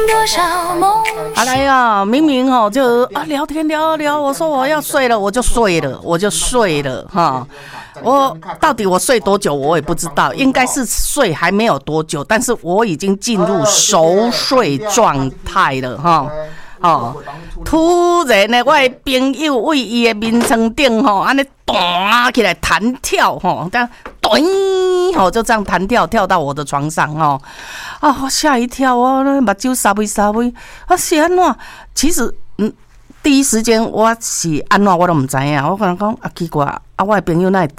好来呀，明明就聊天聊聊，我说我要睡了，我就睡了哈。我到底我睡多久我也不知道，应该是睡还没有多久，但是我已经进入熟睡状态了哈。突然呢，我的朋友为伊的眠床顶安尼弹起来弹跳这样就这样弹跳跳到我的床上我吓一跳目睭沙微是安怎？其实第一时间我是安怎我都不知道，我可能讲奇怪我的朋友那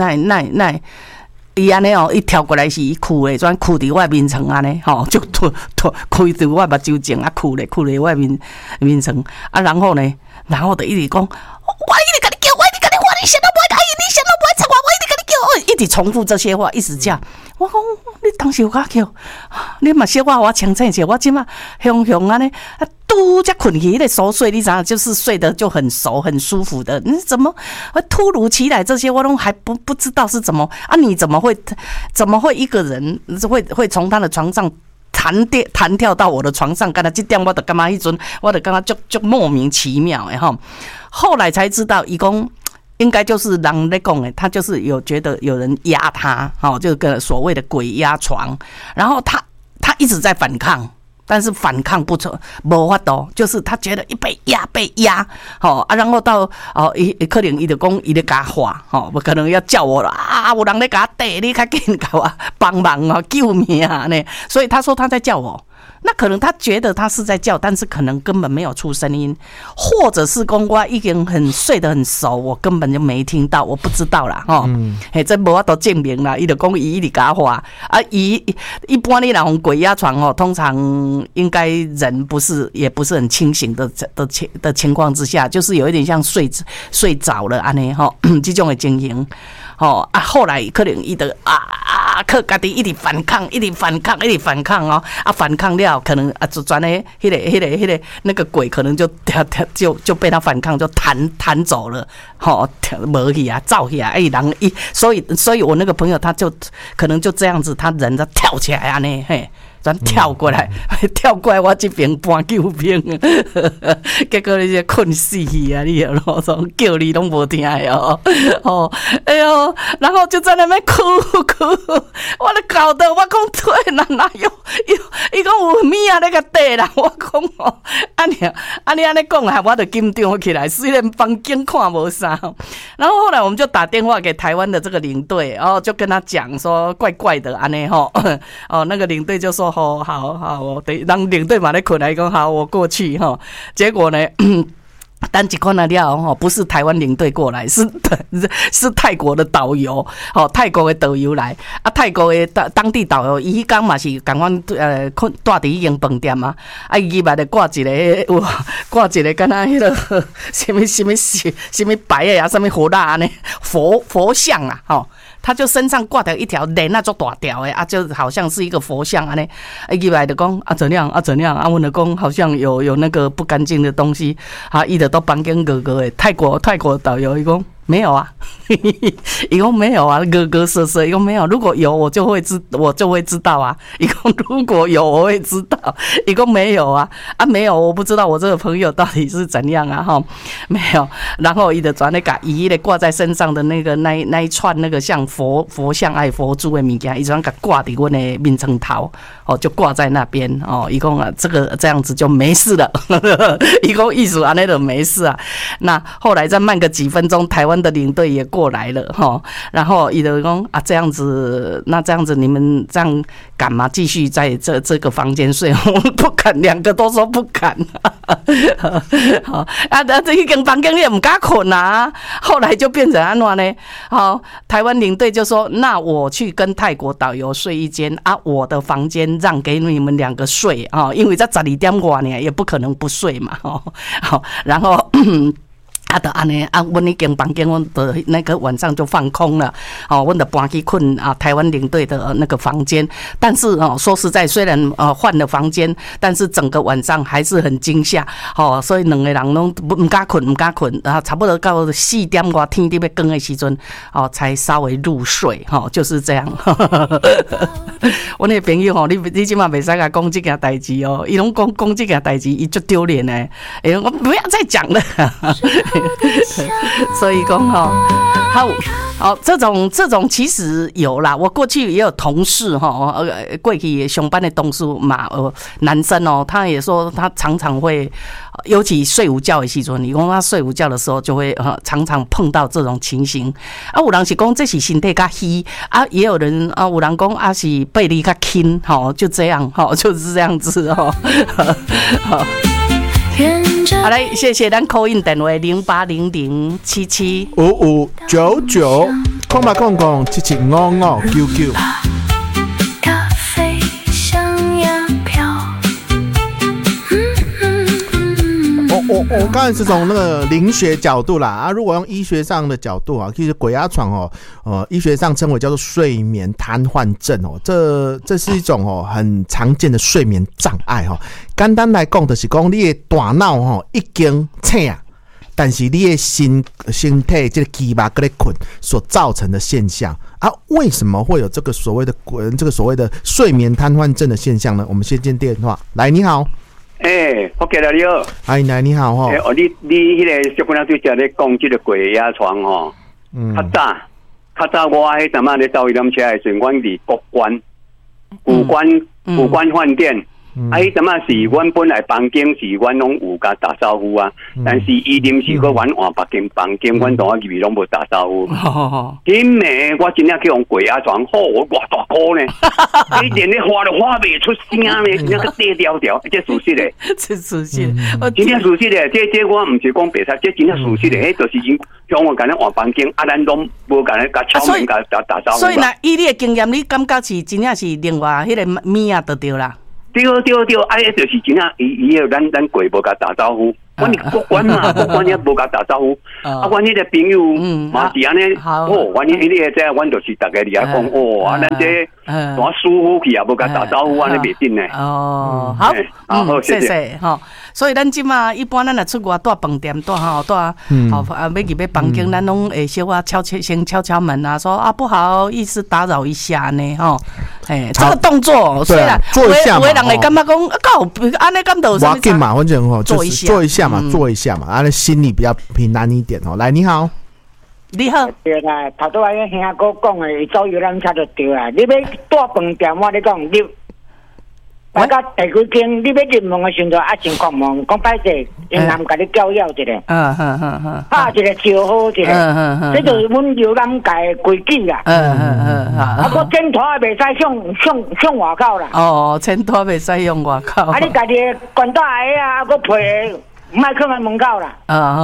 伊安尼一跳过来是伊哭的，转哭伫我面床安尼就开伫我目睭前哭咧我面床然后就一直讲，我一直跟你叫，你想到不会，你想到不会唱我一直跟你叫，一直重复这些话，一直叫。我讲你当时有甲叫，你嘛小我清醒些，我即马雄安尼拄才困去，那个熟睡，你知道，就是睡得就很熟、很舒服的。你怎么突如其来这些，我都还不知道是怎么啊？你怎么会一个人会从他的床上弹跳到我的床上？刚才这点我就感觉迄阵，我就感觉就莫名其妙的哈。后来才知道，伊讲应该就是人在讲的，他就是有觉得有人压他，就个所谓的鬼压床，然后他一直在反抗。但是反抗不成，无法度，就是他觉得被压，然后到可能伊就讲伊咧甲话，可能要叫我了有人咧甲打，你赶紧给我帮忙救命呢，所以他说他在叫我。那可能他觉得他是在叫，但是可能根本没有出声音，或者是讲我已经睡得很熟，我根本就没听到，我不知道啦这无法度证明啦。伊就讲伊一直讲话一般你若用鬼压床通常应该人也不是很清醒的情况之下，就是有一点像睡着了安尼这种的情形。后来可能伊就靠家己一直反抗反抗了，可能就转的迄个那个鬼可能就被他反抗就弹走了，无去走去人所以我那个朋友他就可能就这样子，他人就跳起来安尼嘿。咱跳过来我这边搬救兵，结果你这困死去啊！你叫你拢无听哎呦，然后就在那边哭，我都搞得我讲对哪有，伊讲有物那个地啦，我讲安尼讲啊，我就紧张起来，虽然房间看无啥，然后后来我们就打电话给台湾的这个领队，就跟他讲说怪怪的安尼那个领队就说。好，我让领队嘛咧困来讲好，我过去结果呢，单一看了不是台湾领队过来，是泰国的导游，泰国的导游来泰国的当地导游，伊刚嘛是赶快住伫一间饭店嘛，伊嘛咧挂一个，敢若迄个什么白的什么火蜡呢，佛像啊，他就身上挂条一条链足大条的就好像是一个佛像安尼，伊来就讲怎样，我就讲好像有那个不干净的东西，伊就都房间哥哥的泰国导游伊讲没有啊，伊讲没有啊，哥色，伊讲没有，如果有我就会知道啊，伊讲如果有我会知道，伊讲没有啊，没有，我不知道我这个朋友到底是怎样啊没有，然后伊就转那个伊咧挂在身上的那个那一串那个像佛像佛珠的物件，伊转给挂伫我的面床头就挂在那边伊讲这样子就没事了，伊讲意思安尼就没事啊。那后来再慢个几分钟，台湾的领队也过来了然后伊就讲这样子，那这样子你们这样敢吗？继续在这个房间睡？我们不敢，两个都说不敢。这一间房间你也不敢困啊。后来就变成安怎呢？台湾领队就说：“那我去跟泰国导游睡一间我的房间让给你们两个睡因为在12点外呢，也不可能不睡嘛然后就安尼啊，阮已经房间，阮的那个晚上就放空了，阮就搬去困台湾领队的那个房间。但是说实在，虽然换了房间，但是整个晚上还是很惊吓，所以两个人拢唔敢困，差不多到4点外天伫要光的时阵，才稍微入睡，就是这样。我那个朋友你即马袂使甲讲这件代志哦，伊拢讲这件代志，伊足丢脸的，我不要再讲了。所以讲好，这种其实有啦。我过去也有同事过去上班的同事嘛，男生他也说他常常会，尤其睡午觉的时阵，伊讲他睡午觉的时候就会常常碰到这种情形。有人是讲这是身体较虚也有人有人讲是背力较轻，就这样就是这样子好，来，谢谢咱 call in 电话0800775599， 空白空空775599。我刚才是从那个灵学角度啦如果用医学上的角度其实鬼压床医学上称为叫做睡眠瘫痪症这是一种很常见的睡眠障碍简单来讲就是讲你的大脑已经醒但是你的身体这个肌肉在困所造成的现象为什么会有这个所谓的睡眠瘫痪症的现象呢？我们先接电话，来，你好。 福建的你好。 来，你好你迄个小姑娘对家咧讲这个鬼压床较早我迄阵仔咧走伊辆车的时候，阮伫古关饭店。迄阵仔是阮本来房间是阮拢有甲打招呼但是伊临时搁阮换别间房间，阮同我入去拢无打招呼。因为我真正去用鬼压床，我偌大颗呢，迄连咧花都花袂出声呢，那个低调调，这属实的， 这属实， 真正属实的，这我唔是讲白菜，这真正属实的，迄就是像我甲咱换房间，咱拢无甲敲门甲打招呼。 所以呢，以你的经验，你感觉是真正是另外迄个面就对啦。 对，就是真正伊咱鬼无甲打招呼，阮国关嘛，国关也无甲打招呼。阮迄个朋友嘛是安尼，阮迄个这，阮就是大家伫遐讲，咱这大舒服去无甲打招呼，安尼袂紧呢。 好，谢谢所以咱即马一般咱若出外住饭店住要入房间，咱拢会小先敲门说不好意思打扰一下呢这个动作虽然做一下嘛， 有的人会感觉讲安尼感到有什么差？ 嘛，反正做一下嘛，安尼心里比较平安一点来，你好。 你好， 对啦，头拄仔兄哥讲的，伊走游览车就对啦。你要住饭店，我咧讲你。大家第几间，你要入门的时阵先关门，讲歹势，因人甲你教育一下，拍一个招呼一下，这就是阮游览界规矩啦。个枕头也袂使向外口啦。 枕头袂使用外口。 你家己管大个个配。莫放在门口啦。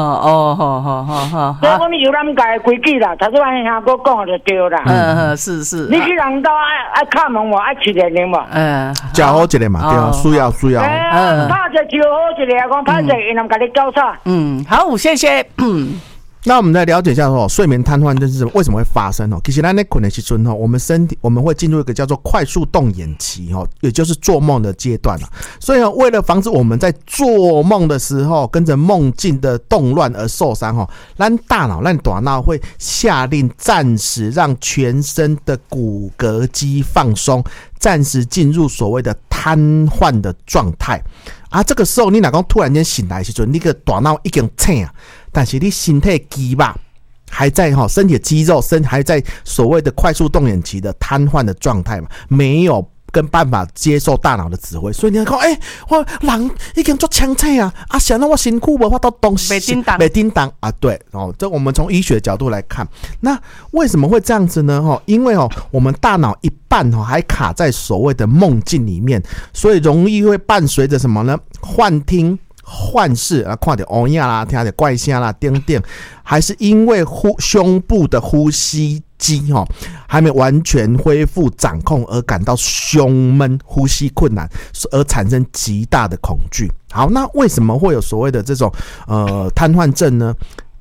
所以我们游览界规矩啦，头拄仔兄哥讲就对啦。 是。 你去人家爱敲门无，爱去人的无。 叫好一个嘛，对啊，需要。 拍者招好一个，讲拍者因人甲你交叉。 好，谢谢。 那我们来了解一下睡眠瘫痪症是为什么会发生其实咱在困的时阵我们会进入一个叫做快速动眼期也就是做梦的阶段所以为了防止我们在做梦的时候跟着梦境的动乱而受伤咱大脑会下令暂时让全身的骨骼肌放松，暂时进入所谓的瘫痪的状态这个时候你若讲突然间醒来的时候，你个大脑已经醒但是你身体肌肉还在身体的肌肉还在所谓的快速动眼期的瘫痪的状态嘛，没有跟办法接受大脑的指挥，所以你讲我人已经做清醒想到我身躯无法度动没叮当对这我们从医学角度来看，那为什么会这样子呢因为我们大脑一半还卡在所谓的梦境里面，所以容易会伴随着什么呢？幻听幻视看到乌影啦，听到怪声啦等等，还是因为胸部的呼吸肌还没完全恢复掌控而感到胸闷、呼吸困难，而产生极大的恐惧。好，那为什么会有所谓的这种瘫痪症呢？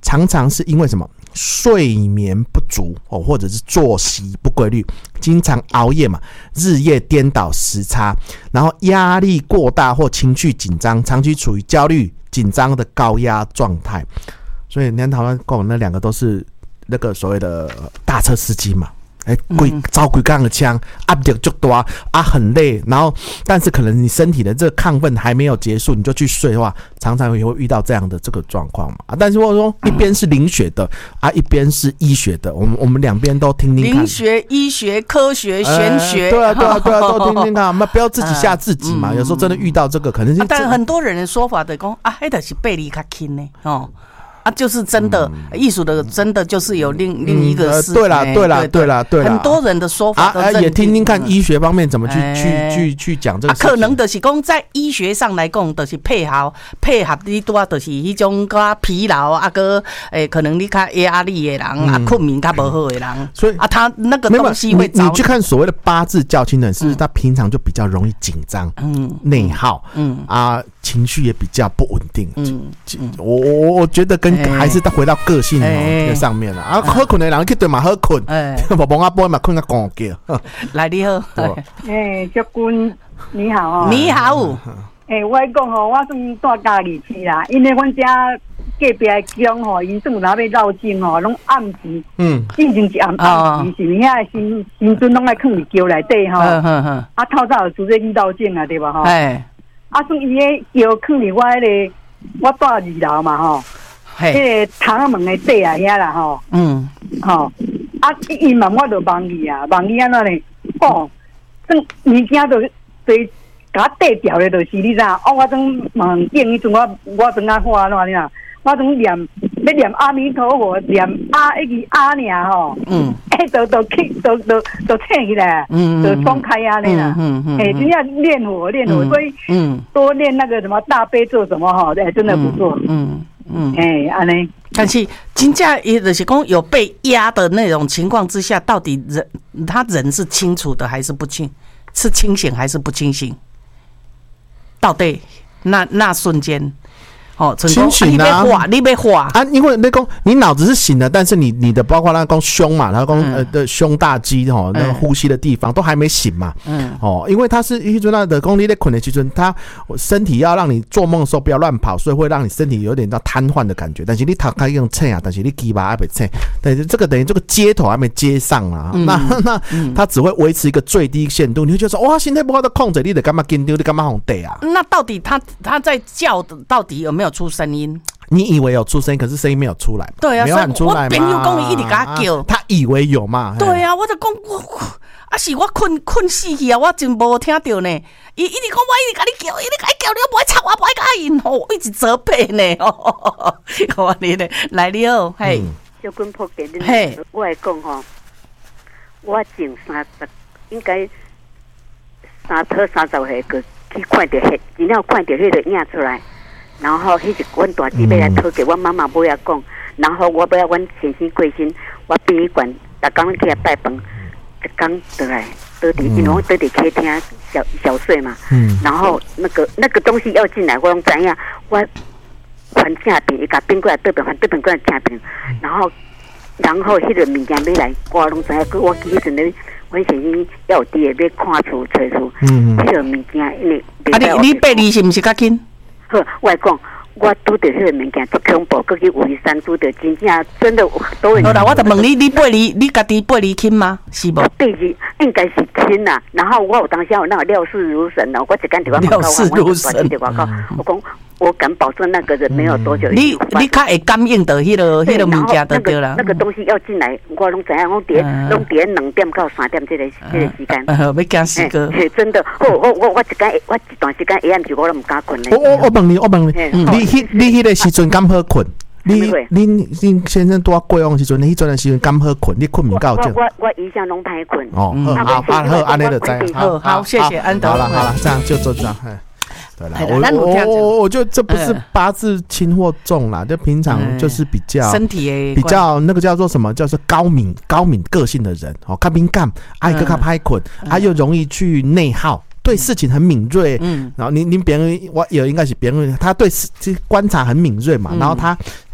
常常是因为什么？睡眠不足哦，或者是作息不规律，经常熬夜嘛，日夜颠倒时差，然后压力过大或情绪紧张，长期处于焦虑、紧张的高压状态。所以您讨论跟我那两个都是那个所谓的大车司机嘛。招规杠的枪，压力就大啊，很累。然后，但是可能你身体的这个亢奋还没有结束，你就去睡的话，常常也会遇到这样的这个状况嘛。但是我说，一边是灵学的啊，一边是医学的，我们两边都听听看。 灵学、医学、科学、玄学， 对啊，都听听看，不要自己吓自己嘛。有时候真的遇到这个，可能是。 但很多人的说法的讲啊，那就是背离较轻呢，哦。啊，就是真的艺术的，真的就是有另一个世界。对啦，很多人的说法都也听听看医学方面怎么去讲这个事情。 可能就是讲在医学上来讲，就是配合你多就是迄种较疲劳啊，个可能你较压力的人啊，困眠较不好的人， 所以他那个东西会你去看所谓的八字较轻的人，是他平常就比较容易紧张，内耗，情绪也比较不稳定。我觉得跟还是回到个性这上面了啊。好困的人去对嘛好困，无帮阿波嘛困个公叫。 来你好， 小君你好哦。 你好。 我讲吼，我算住家里去啦，因为阮家隔壁的乡吼，因算若要绕境吼，拢暗时，进前一暗时是遐新村拢爱囥伫桥内底吼，啊透早就做这去绕境啊，对吧吼？啊，算伊个桥囥伫我迄个，我住2楼嘛吼。迄个窗仔门的底啊，遐啦吼，啊，伊问我就问伊啊，问伊安怎呢？算物件就甲我缀掉的，就是你知影？我装问见迄阵我装啊花怎样？我装要念阿弥陀佛，念迄个阿尔吼，都醒起来，就松开啊那啦，真正练火，所以多练那个什么大悲咒什么哈，真的不错，安尼。 但是真正也就是讲有被压的那种情况之下，到底人是清楚的还是不清？是清醒还是不清醒？到底那瞬间。 清醒啊！ 你被画啊！因为那讲你脑子是醒的，但是你的包括那讲胸嘛，然后讲的胸大肌那个呼吸的地方都还没醒嘛。因为它是一种那的讲你在困的时阵，它身体要让你做梦的时候不要乱跑，所以会让你身体有点到瘫痪的感觉。但是你头开用称啊，但是你鸡巴还没称，等于这个接头还没接上啊。那它只会维持一个最低限度，你会觉得说哇，心态不好的控制，你得干嘛跟丢，你干嘛红得啊？ 那到底他在叫的，到底有没有出声音？ 你以为有出声音，可是声音没有出来， 对啊， 没有喊出来嘛。 我朋友讲伊一直给他叫， 他以为有嘛？ 对啊，我就讲是我困死去啊，我真无听到呢。伊一直讲我一直给你叫，你不爱吵我，不爱甲因吼，我一直责备呢。我你呢，来了，嘿， 小君破给你，嘿，我来讲吼，我前应该30岁个去看到真正看到迄个影出来。然后迄是阮大姊妹来讨给阮妈妈母仔讲，然后我要阮先生过身，我殡仪馆逐工去来拜饭，一工倒来倒伫，因为我倒伫客厅小睡嘛，然后那个东西要进来，我拢知影，我还正平，伊甲变过来倒平，倒平过来正平，然后迄个物件要来，我拢知影，我记迄阵咧，阮先生要伫诶要看厝找厝，迄个物件因为你爬离是毋是较紧？ 好，我来讲，我拄着迄个物件足恐怖，佮去围山拄着，真正真的都会。 好啦，我就问你爬离，你家己爬离轻吗？是无？ 对是，应该是轻啦。然后我有当时有那个料事如神哦，我一间电话料事如神， 我讲我敢保证那个人没有多久。 你较会感应到迄个物件就对啦。 那个东西要进来，我拢知影，拢伫2点到3点这个时间。 要惊死个。 真的，我一段时间下暗时我都唔敢困咧。 我问你，你迄个时阵敢好困？你先生多过往时阵，你迄阵的时阵敢好困？你困唔够钟？ 我一向拢歹困。 好，安尼就知。 好，谢谢安德。 好了，这样就这样。对啦，我觉得这不是八字轻或重啦，就平常就是比较身体比较那个叫做什么，叫做高敏个性的人哦，较敏感，一个较歹困，又容易去内耗。对事情很敏锐，然后您别人我也应该是别人，他对观察很敏锐嘛，然后他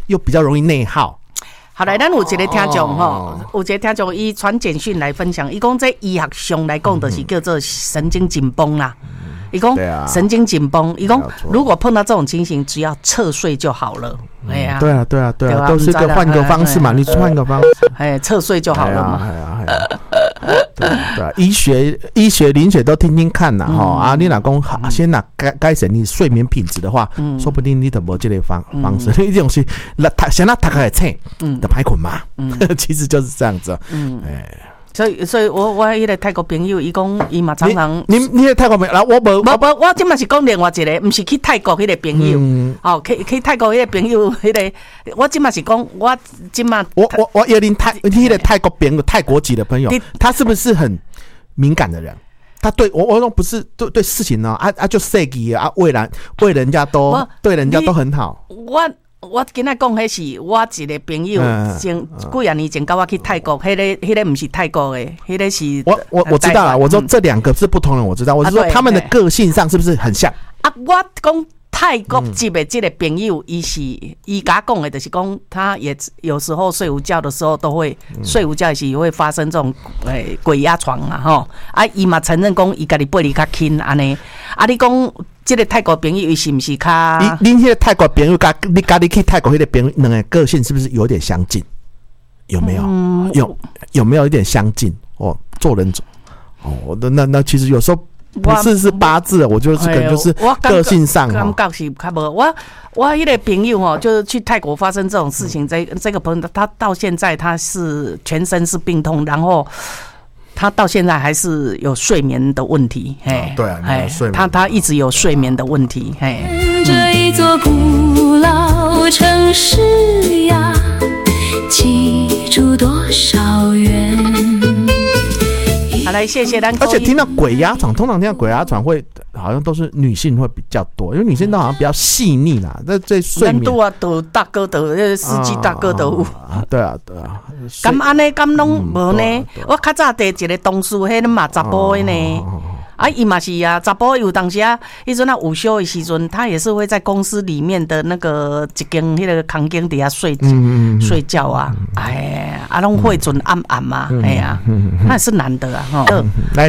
又比较容易内耗。 好来，咱有一个听众吼，有一个听众伊传简讯来分享，伊讲这医学上来讲，就是叫做神经紧绷啦。伊讲神经紧绷，伊讲如果碰到这种情形，只要侧睡就好了。哎呀， 对啊，都是个换个方式嘛，你换个方式， 侧睡就好了嘛。 对啊，医学、临学都听听看呐，哈啊，你老公先拿改善你睡眠品质的话，说不定你都无这类方式，一种是先让他开始醒，的排困嘛，其实就是这样子， 所以我迄个泰国朋友，伊讲伊嘛常常， 你迄泰国朋友， 我即嘛是讲另外一个，毋是去泰国迄个朋友，去泰国迄个朋友，迄个我即嘛是讲，我即嘛我有点迄个泰国朋友，泰国籍的朋友，他是不是很敏感的人？他对我说不是对事情呢，就设计啊，为人家都对人家都很好。 我今仔讲迄是我一个朋友，前几啊年前跟我去泰国，迄个不是泰国的，迄个是我知道了。我说这两个是不同人，我知道。我是说他们的个性上是不是很像？ 我讲泰国籍的这个朋友，伊甲讲的，就是讲他也有时候睡午觉的时候都会睡午觉时会发生这种鬼压床啊吼。伊嘛承认讲伊家己背离较轻安尼。你讲。这个泰国朋友是不是较？ 恁迄个泰国朋友你去泰国迄个朋友，两个个性是不是有点相近？有没有？有没有一点相近？做人那其实有时候不是八字，我就是可能就是个性上。 感觉是较无我迄个朋友吼，就是去泰国发生这种事情，这个朋友他到现在他是全身是病痛，然后。他到现在还是有睡眠的问题， 对啊， 他一直有睡眠的问题， 这一座古老城市呀，记住多少人。 好来，谢谢咱。 而且听到鬼压床，通常听到鬼压床会好像都是女性会比较多，因为女性都好像比较细腻啦。这睡眠都大哥的，司机大哥的有。 对啊。 咁安尼咁拢无呢？我较早第一个同事，迄嘛查甫的呢。伊嘛是啊，查甫有当时啊，迄阵午休的时阵，他也是会在公司里面的那个一间迄个空间底下睡觉啊，拢会准暗嘛，那也是难得啊，吼。